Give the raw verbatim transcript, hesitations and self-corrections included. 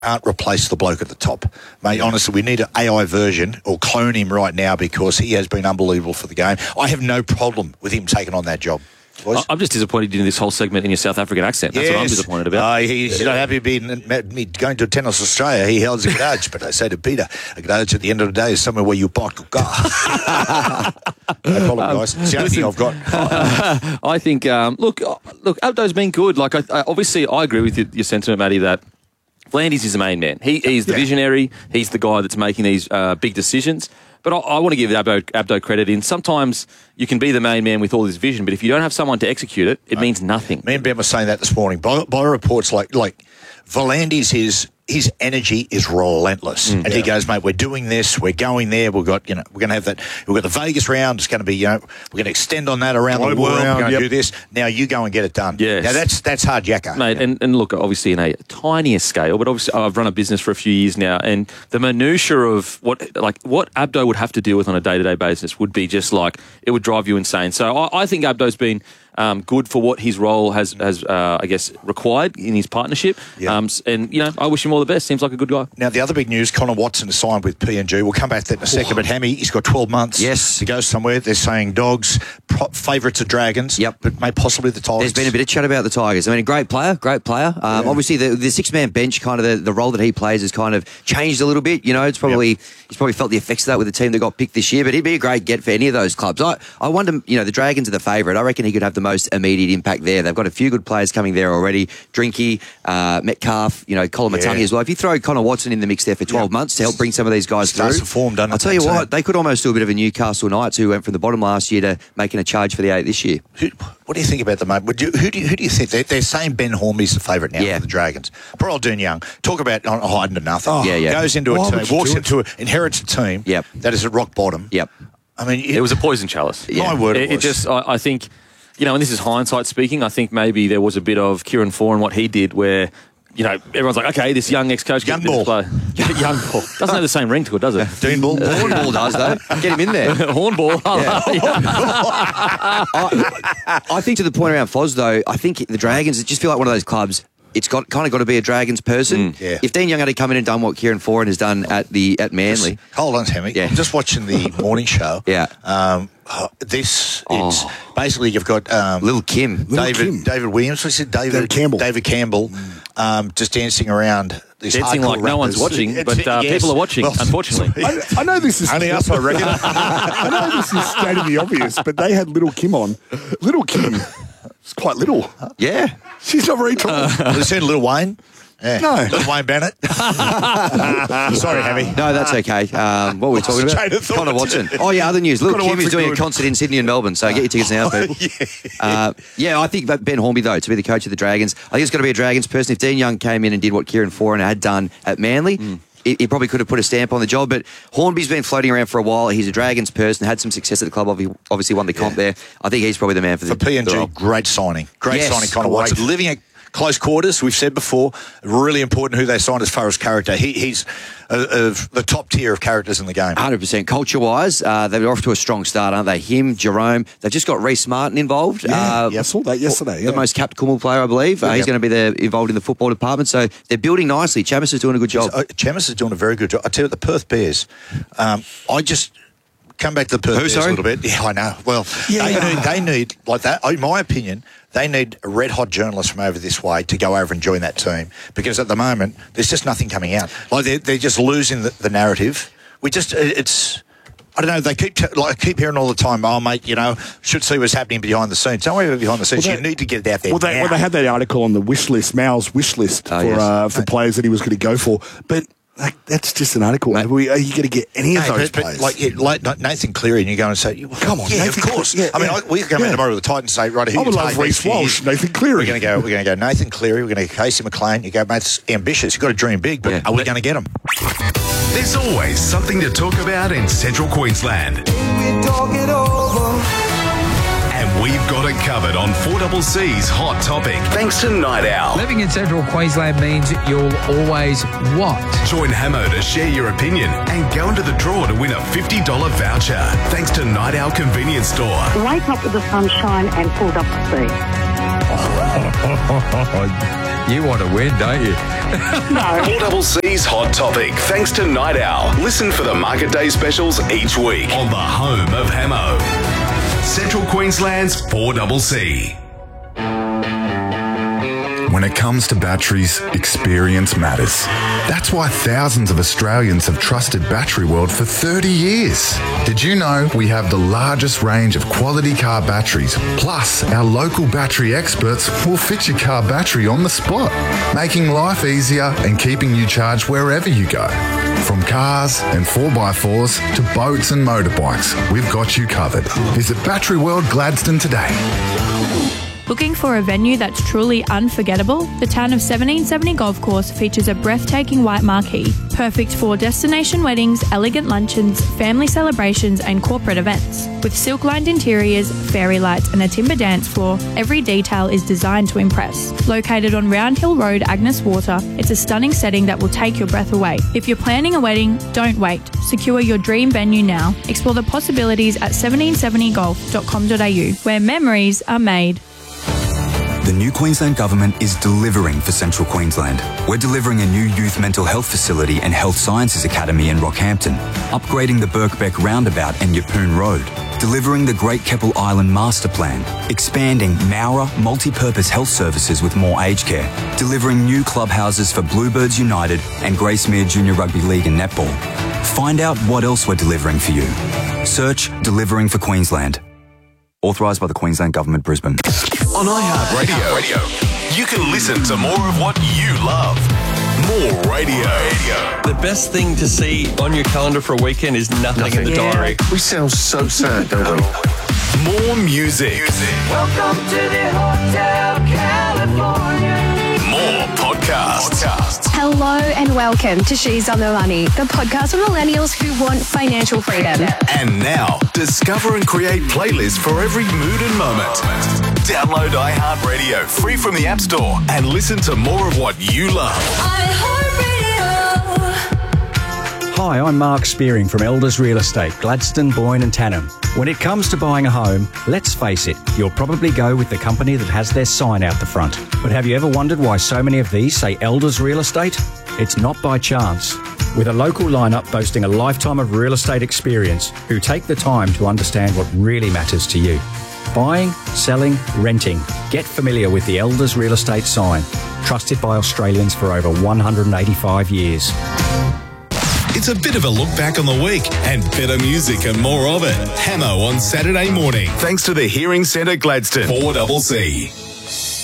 can't replace the bloke at the top. Mate, honestly, we need an A I version or clone him right now because he has been unbelievable for the game. I have no problem with him taking on that job. Boys? I'm just disappointed in this whole segment in your South African accent. That's yes. what I'm disappointed about. Uh, he's not happy being me going to Tennis Australia. He holds a garage, but I say to Peter, a garage at the end of the day is somewhere where you park your car. No problem, guys. It's the only thing I've got. I think, um, look, look, Abdo's been good. Like, I, I, obviously, I agree with your, your sentiment, Matty, that V'landys is the main man. He, he's the yeah. visionary. He's the guy that's making these uh, big decisions. But I, I want to give Abdo, Abdo credit in. Sometimes you can be the main man with all this vision, but if you don't have someone to execute it, it no. means nothing. Me and Ben were saying that this morning. By, by reports, like like V'landys, his his energy is relentless, mm, and yeah. he goes, mate, we're doing this, we're going there. We've got, you know, we're going to have that. We've got the Vegas round. It's going to be, you know, we're going to extend on that around Global the world. Round, we're going to yep. do this. Now you go and get it done. Yes. Now that's that's hard yakka, mate. Yeah. And, and look, obviously in a tinier scale, but obviously I've run a business for a few years now, and the minutiae of what like what Abdo would have to deal with on a day to day basis would be just like it would drive you insane. So I, I think Abdo's been. Um, good for what his role has, has uh, I guess, required in his partnership. Yeah. Um, and, you know, I wish him all the best. Seems like a good guy. Now, the other big news, Connor Watson has signed with P N G. We'll come back to that in a second. Oh. But Hammy, he's got twelve months yes. to go somewhere. They're saying Dogs, favourites are Dragons, yep. but may possibly the Tigers. There's been a bit of chat about the Tigers. I mean, a great player, great player. Um, yeah. Obviously, the, the six-man bench, kind of the, the role that he plays has kind of changed a little bit. You know, it's probably yep. he's probably felt the effects of that with the team that got picked this year, but he'd be a great get for any of those clubs. I, I wonder, you know, the Dragons are the favourite. I reckon he could have the most immediate impact. Impact there. They've got a few good players coming there already. Drinky, uh, Metcalf, you know, Colin Matangi yeah. as well. If you throw Connor Watson in the mix there for twelve yeah. months to help bring some of these guys Starts through. The form, doesn't I'll tell you what, they could almost do a bit of a Newcastle Knights who went from the bottom last year to making a charge for the eight this year. Who, what do you think about the mate? Would you, who, do you, who do you think? They're, they're saying Ben Hornby's the favourite now yeah. for the Dragons. Poor old Dune Young. Talk about on hiding to nothing. Oh, yeah, yeah. Goes into Why a team, walks into a, inherits a team yep. that is at rock bottom. Yep. I mean, it, it was a poison chalice. Yeah. My word, it, it, it just, I, I think. You know, and this is hindsight speaking, I think maybe there was a bit of Kieran Foran and what he did where, you know, everyone's like, okay, this young ex-coach... Young ball. Young ball. Doesn't have the same ring to it, does it? Dean ball. Uh, Horn ball does, though. Get him in there. Horn ball. Yeah. I, I think to the point around Foz, though, I think the Dragons just feel like one of those clubs... It's got kind of got to be a Dragons person. Mm, yeah. If Dean Young had come in and done what Kieran Foran has done at the at Manly, just, hold on, Tammy. Yeah. I'm just watching the morning show. Yeah. Um, this oh. it's basically you've got um, Little Kim, David Little Kim. David Williams. What's it? David, David Campbell. David Campbell. Mm. Um, just dancing around. These dancing like rappers. no one's watching, but uh, yes. people are watching. Well, unfortunately, I, I know this is only us, I reckon. I know this is state of the obvious, but they had Little Kim on. Little Kim is quite little. Yeah. She's not very tall. Have you seen Lil Wayne? Yeah. No. Lil Wayne Bennett. Sorry, Hammy. No, that's okay. Um, what were we talking about? Connor Watson. Oh, yeah, other news. Little Kim is doing good. a concert in Sydney and Melbourne, so get your tickets now, people. yeah. Uh, yeah, I think Ben Hornby, though, to be the coach of the Dragons, I think it's got to be a Dragons person. If Dean Young came in and did what Kieran Foran had done at Manly, mm. he, he probably could have put a stamp on the job, but Hornby's been floating around for a while. He's a Dragons person, had some success at the club, obviously won the comp yeah. there. I think he's probably the man for, for the P N G, the great signing. Great yes, signing, Connor Watson. Living at close quarters, we've said before, really important who they signed as far as character. He, he's uh, of the top tier of characters in the game. one hundred percent. Culture-wise, uh, they're off to a strong start, aren't they? Him, Jerome, they've just got Reece Martin involved. Yeah, uh, yeah I saw that yesterday. Yeah. The most capped Kumul player, I believe. Uh, yeah, he's yeah. going to be there involved in the football department. So they're building nicely. Chamis is doing a good job. Uh, Chamis is doing a very good job. I tell you what, the Perth Bears, um, I just... Come back to the Perth Who, Bears sorry? a little bit. Yeah, I know. Well, yeah. they, need, they need, like that, in my opinion, they need a red-hot journalist from over this way to go over and join that team because at the moment, there's just nothing coming out. Like, they're, they're just losing the, the narrative. We just, it's... I don't know, they keep t- like keep hearing all the time, oh, mate, you know, should see what's happening behind the scenes. Don't worry about behind the scenes. Well, they, you need to get it out there well they, now. well, they had that article on the wish list, Mal's wish list oh, for yes. uh, for players that he was going to go for. But... Like, that's just an article. Are, we, are you going to get any of no, those but, players? But like, yeah, like Nathan Cleary, and you go and say, well, "Come on, yeah, Nathan of course." Yeah, I mean, yeah, I, we can come yeah. in tomorrow with the Titans and say, "Right, who I would love Reece Walsh, Nathan Cleary." We're going to go. We're going to go Nathan Cleary. We're going to go Casey McLean. You go, mate. It's ambitious. You've got to dream big, but yeah. are we going to get them? There's always something to talk about in Central Queensland. We talk it over. And we've got it covered on four C C's Hot Topic. Thanks to Night Owl. Living in Central Queensland means you'll always what? Join Hamo to share your opinion and go into the draw to win a fifty dollars voucher. Thanks to Night Owl Convenience Store. Wake up with the sunshine and pulled up the sea. You want to win, don't you? four double C's Hot Topic, thanks to Night Owl. Listen for the Market Day specials each week on the home of Hamo. Central Queensland's four double C. When it comes to batteries, experience matters. That's why thousands of Australians have trusted Battery World for thirty years. Did you know we have the largest range of quality car batteries? Plus, our local battery experts will fit your car battery on the spot, making life easier and keeping you charged wherever you go. From cars and four by fours to boats and motorbikes, we've got you covered. Visit Battery World Gladstone today. Looking for a venue that's truly unforgettable? The town of seventeen seventy Golf Course features a breathtaking white marquee, perfect for destination weddings, elegant luncheons, family celebrations and corporate events. With silk-lined interiors, fairy lights and a timber dance floor, every detail is designed to impress. Located on Round Hill Road, Agnes Water, it's a stunning setting that will take your breath away. If you're planning a wedding, don't wait. Secure your dream venue now. Explore the possibilities at seventeen seventy golf dot com dot a u, where memories are made. The new Queensland Government is delivering for Central Queensland. We're delivering a new youth mental health facility and health sciences academy in Rockhampton, upgrading the Birkbeck Roundabout and Yeppoon Road, delivering the Great Keppel Island Master Plan, expanding Mowra multi-purpose health services with more aged care, delivering new clubhouses for Bluebirds United and Gracemere Junior Rugby League and Netball. Find out what else we're delivering for you. Search Delivering for Queensland. Authorised by the Queensland Government, Brisbane. On iHeartRadio, Radio, you can listen to more of what you love. More radio. The best thing to see on your calendar for a weekend is nothing, nothing. in the yeah. diary. We sound so sad, don't we? More music. music. Welcome to the Hotel California. More podcasts. podcasts. Hello and welcome to She's on the Money, the podcast for millennials who want financial freedom. And now, discover and create playlists for every mood and moment. Download iHeartRadio free from the App Store and listen to more of what you love. Hi, I'm Mark Spearing from Elders Real Estate, Gladstone, Boyne and Tannum. When it comes to buying a home, let's face it, you'll probably go with the company that has their sign out the front. But have you ever wondered why so many of these say Elders Real Estate? It's not by chance. With a local lineup boasting a lifetime of real estate experience who take the time to understand what really matters to you. Buying, selling, renting. Get familiar with the Elders Real Estate sign. Trusted by Australians for over one hundred eighty-five years. It's a bit of a look back on the week and better music and more of it. Hamo on Saturday morning. Thanks to the Hearing Centre Gladstone. four double C.